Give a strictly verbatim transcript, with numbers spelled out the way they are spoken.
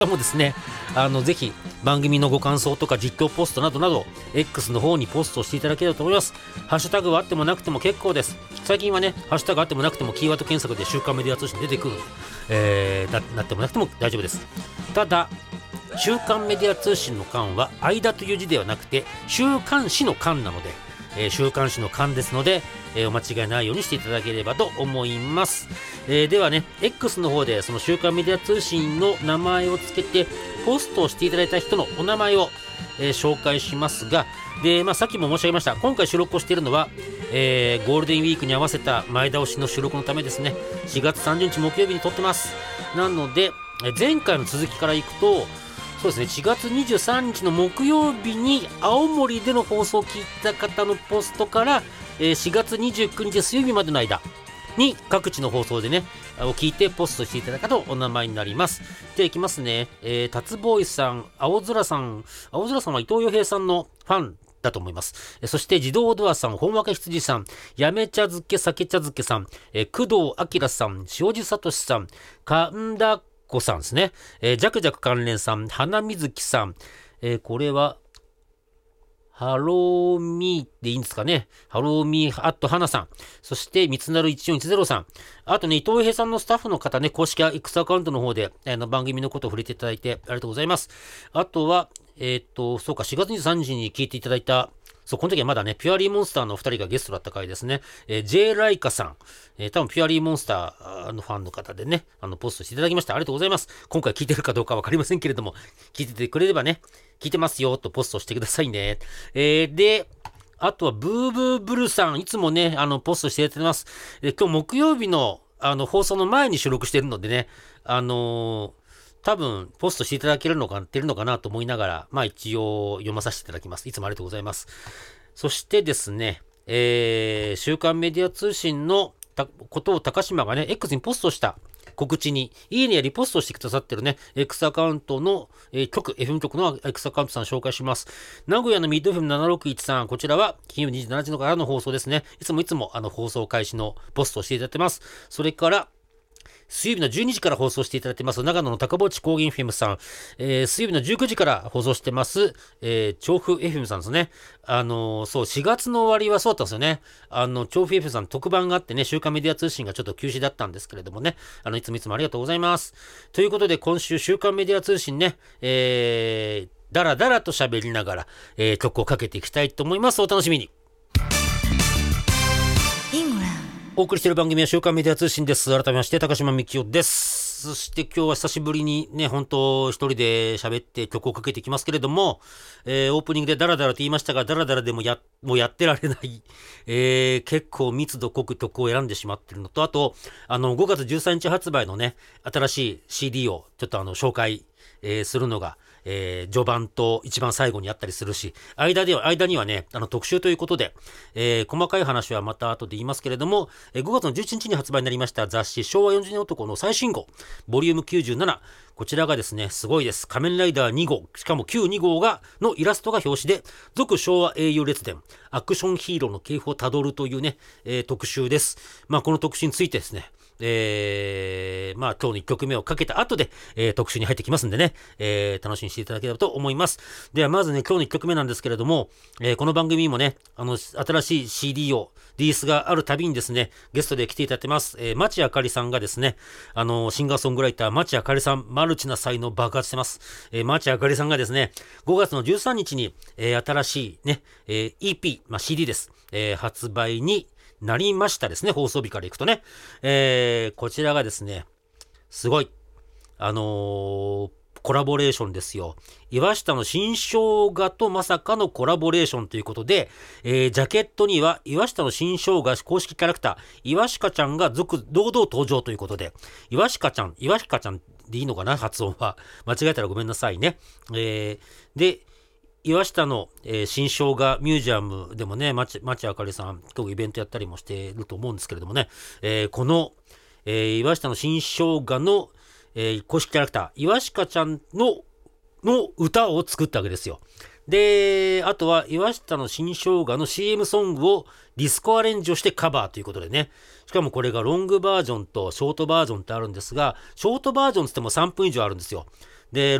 もですね、あのぜひ番組のご感想とか実況ポストなどなど X の方にポストしていただければと思います。ハッシュタグはあってもなくても結構です。最近はね、ハッシュタグあってもなくてもキーワード検索で週刊メディア通信出てくる、えー、な, なってもなくても大丈夫です。ただ週刊メディア通信の刊は間という字ではなくて週刊誌の刊なので、えー、週刊誌の刊ですので、えー、お間違いないようにしていただければと思います。えー、ではね X の方でその週刊メディア通信の名前をつけてポストをしていただいた人のお名前を、えー、紹介しますが、で、まあ、さっきも申し上げました、今回収録をしているのは、えー、ゴールデンウィークに合わせた前倒しの収録のためですね。しがつさんじゅうにち木曜日に撮ってます。なので前回の続きからいくと、そうですね、しがつにじゅうさんにちの木曜日に青森での放送を聞いた方のポストから、えー、しがつにじゅうくにち水曜日までの間に各地の放送でねを聞いてポストしていただくとお名前になります。で、いきますね。えー、タツボーイさん、青空さん、青空さんは伊藤洋平さんのファンだと思います。そして自動ドアさん、本若羊さん、やめ茶漬け酒茶漬けさん、えー、工藤明さん、塩地聡さん、神田子さんですね。えー、ジャクジャク関連さん、花水木さん、えー、これはハローミーでいいんですかね。ハローミーアット花さん。そして、三つなるいちよんいちゼロさん。あとね、伊藤平さんのスタッフの方ね、公式 X アカウントの方で、あの番組のことを触れていただいてありがとうございます。あとは、えー、っと、そうか、しがつにじゅうさんにちに聞いていただいた、そう、この時はまだね、ピュアリーモンスターのふたりがゲストだった回ですね。えー、J ライカさん。えー、多分ピュアリーモンスターのファンの方でね、あの、ポストしていただきました。ありがとうございます。今回聞いてるかどうかわかりませんけれども、聞いててくれればね、聞いてますよとポストしてくださいね。えー、で、あとはブーブーブルさん、いつもね、あの、ポストしてやってます。で、今日木曜日の、あの、放送の前に収録してるのでね、あのー、多分、ポストしていただけるのか、てるのかなと思いながら、まあ一応読まさせていただきます。いつもありがとうございます。そしてですね、えー、週刊メディア通信のことを高島がね、X にポストした告知に、いいねやリポストしてくださってるね、X アカウントの、えー、局、エフエム 局の X アカウントさん紹介します。名古屋のミッド エフエムななろくいちさん、こちらは金曜日にじゅうしちじからの放送ですね。いつもいつもあの放送開始のポストをしていただいてます。それから、水曜日のじゅうにじから放送していただいてます、長野の高坊地高原 エフエム さん、えー、水曜日のじゅうくじから放送してます、えー、調布 エフエム さんですね。あのー、そう、しがつの終わりはそうだったんですよね。あの、調布 エフエム さん特番があってね、週刊メディア通信がちょっと休止だったんですけれどもね、あの、いつもいつもありがとうございます。ということで、今週週刊メディア通信ね、えー、だらだらと喋りながら、えー、曲をかけていきたいと思います。お楽しみに。お送りしている番組は週刊メディア通信です。改めまして高島幹夫です。そして今日は久しぶりにね、本当一人で喋って曲をかけていきますけれども、えー、オープニングでダラダラと言いましたが、ダラダラでもやもうやってられない、えー、結構密度濃く曲を選んでしまっているのと、あとあのごがつじゅうさんにち発売のね、新しい シーディー をちょっとあの紹介、えー、するのがえー、序盤と一番最後にあったりするし、間では、間にはね、あの特集ということで、えー、細かい話はまた後で言いますけれども、えー、ごがつのじゅういちにちに発売になりました雑誌昭和よんじゅうねん男の最新号、ボリュームきゅうじゅうなな、こちらがですね、すごいです。仮面ライダーにごう、しかもきゅうにごうが、のイラストが表紙で、続昭和英雄列伝、アクションヒーローの系譜をたどるというね、えー、特集です。まあ、この特集についてですね、えー、まあ今日のいっきょくめをかけた後で、えー、特集に入ってきますんでね、えー、楽しみにしていただければと思います。ではまずね、今日のいっきょくめなんですけれども、えー、この番組もね、あの新しい シーディー をリリースがあるたびにですね、ゲストで来ていただいてます、えー、町あかりさんがですね、あのシンガーソングライター町あかりさん、マルチな才能爆発してます。えー、町あかりさんがですね、ごがつのじゅうさんにちに、えー、新しいね、えー、イーピー、まあ、シーディー です、えー、発売になりましたですね。放送日からいくとね、えー、こちらがですね、すごいあのー、コラボレーションですよ。岩下の新生姜とまさかのコラボレーションということで、えー、ジャケットには岩下の新生姜公式キャラクター岩下ちゃんが続堂々登場ということで、岩下ちゃん岩下ちゃんでいいのかな、発音は間違えたらごめんなさいね。えー、で岩下の、えー、新生姜ミュージアムでもね、町あかりさん、今日イベントやったりもしていると思うんですけれどもね、えー、この、えー、岩下の新生姜の、えー、公式キャラクター、岩下ちゃんの、の歌を作ったわけですよ。で、あとは岩下の新生姜の シーエム ソングをディスコアレンジをしてカバーということでね、しかもこれがロングバージョンとショートバージョンってあるんですが、ショートバージョンつってもさんぷん以上あるんですよ。 で